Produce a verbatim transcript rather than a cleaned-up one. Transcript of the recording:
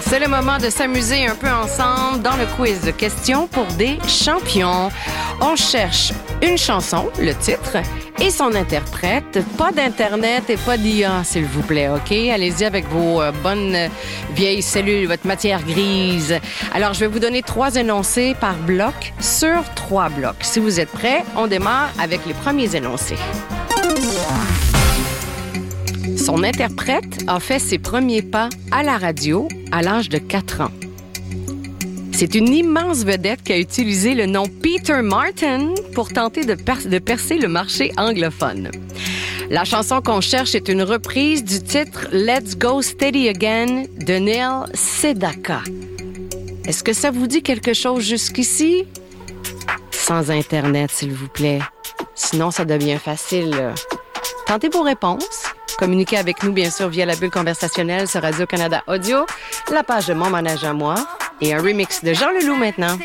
C'est le moment de s'amuser un peu ensemble dans le quiz de questions pour des champions. On cherche une chanson, le titre, et son interprète. Pas d'Internet et pas d'I A, s'il vous plaît, OK? Allez-y avec vos euh, bonnes euh, vieilles cellules, votre matière grise. Alors, je vais vous donner trois énoncés par bloc sur trois blocs. Si vous êtes prêts, on démarre avec les premiers énoncés. Son interprète a fait ses premiers pas à la radio à l'âge de quatre ans. C'est une immense vedette qui a utilisé le nom Peter Martin pour tenter de, per- de percer le marché anglophone. La chanson qu'on cherche est une reprise du titre Let's Go Steady Again de Neil Sedaka. Est-ce que ça vous dit quelque chose jusqu'ici? Sans Internet, s'il vous plaît. Sinon, ça devient facile. Tentez vos réponses. Communiquez avec nous, bien sûr, via la bulle conversationnelle sur Radio-Canada Audio, la page de Mon Manège à moi et un remix de Jean Leloup maintenant.